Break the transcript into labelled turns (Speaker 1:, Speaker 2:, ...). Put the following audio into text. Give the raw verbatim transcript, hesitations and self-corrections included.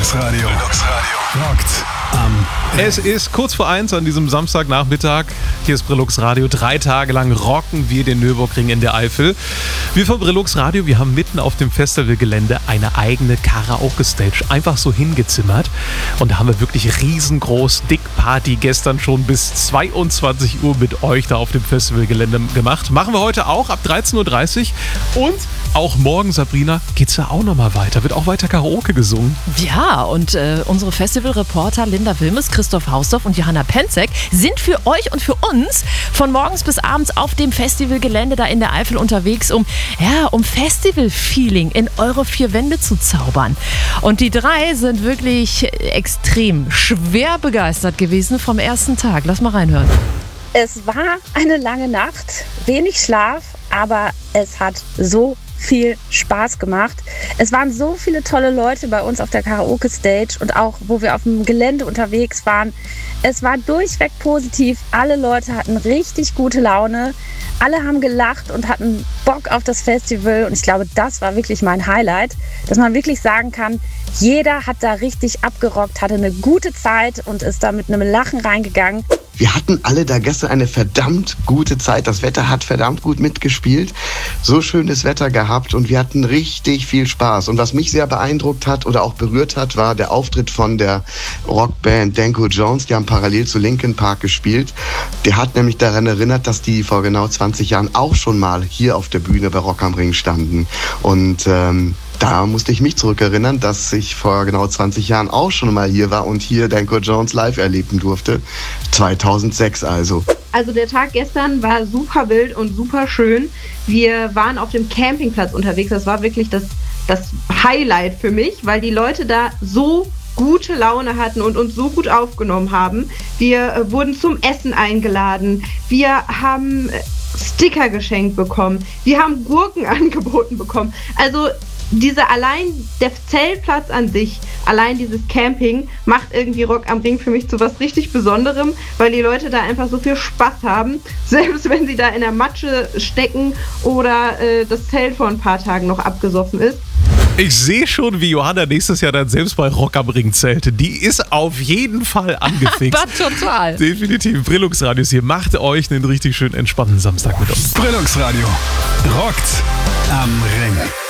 Speaker 1: Brillux Radio. Brillux Radio. Rockt am Ring.
Speaker 2: Es ist kurz vor eins an diesem Samstagnachmittag. Hier ist Brillux Radio. Drei Tage lang rocken wir den Nürburgring in der Eifel. Wir von Brillux Radio, wir haben mitten auf dem Festivalgelände eine eigene Karaoke-Stage einfach so hingezimmert. Und da haben wir wirklich riesengroß Dick-Party gestern schon bis zweiundzwanzig Uhr mit euch da auf dem Festivalgelände gemacht. Machen wir heute auch ab dreizehn Uhr dreißig. Und auch morgen, Sabrina, geht's ja auch nochmal weiter. Wird auch weiter Karaoke gesungen.
Speaker 3: Ja, und äh, unsere Festivalreporter Linda Wilmes, Christoph Hausdorf und Johanna Penzek sind für euch und für uns von morgens bis abends auf dem Festivalgelände da in der Eifel unterwegs, um, ja, um Festival-Feeling in eure vier Wände zu zaubern. Und die drei sind wirklich extrem schwer begeistert gewesen vom ersten Tag. Lass mal reinhören.
Speaker 4: Es war eine lange Nacht, wenig Schlaf, aber es hat so viel Spaß gemacht. Es waren so viele tolle Leute bei uns auf der Karaoke-Stage und auch, wo wir auf dem Gelände unterwegs waren. Es war durchweg positiv. Alle Leute hatten richtig gute Laune. Alle haben gelacht und hatten Bock auf das Festival. Und ich glaube, das war wirklich mein Highlight, dass man wirklich sagen kann, jeder hat da richtig abgerockt, hatte eine gute Zeit und ist da mit einem Lachen reingegangen.
Speaker 5: Wir hatten alle da gestern eine verdammt gute Zeit. Das Wetter hat verdammt gut mitgespielt. So schönes Wetter gehabt und wir hatten richtig viel Spaß. Und was mich sehr beeindruckt hat oder auch berührt hat, war der Auftritt von der Rockband Danko Jones. Die haben parallel zu Linkin Park gespielt. Der hat nämlich daran erinnert, dass die vor genau zwanzig Jahren auch schon mal hier auf der Bühne bei Rock am Ring standen. Und ähm, da musste ich mich zurückerinnern, dass ich vor genau zwanzig Jahren auch schon mal hier war und hier Danko Jones live erleben durfte. zweitausendsechs also.
Speaker 6: Also der Tag gestern war super wild und super schön. Wir waren auf dem Campingplatz unterwegs. Das war wirklich das, das Highlight für mich, weil die Leute da so gute Laune hatten und uns so gut aufgenommen haben. Wir äh, wurden zum Essen eingeladen. Wir haben äh, Sticker geschenkt bekommen. Wir haben Gurken angeboten bekommen. Also diese allein, der Zeltplatz an sich, allein dieses Camping macht irgendwie Rock am Ring für mich zu was richtig Besonderem, weil die Leute da einfach so viel Spaß haben, selbst wenn sie da in der Matsche stecken oder äh, das Zelt vor ein paar Tagen noch abgesoffen ist.
Speaker 2: Ich sehe schon, wie Johanna nächstes Jahr dann selbst bei Rock am Ring zeltet. Die ist auf jeden Fall angefixt.
Speaker 3: Total.
Speaker 2: Definitiv. Brillux Radio ist hier. Macht euch einen richtig schön entspannten Samstag mit uns.
Speaker 1: Brillux Radio. Rockt am Ring.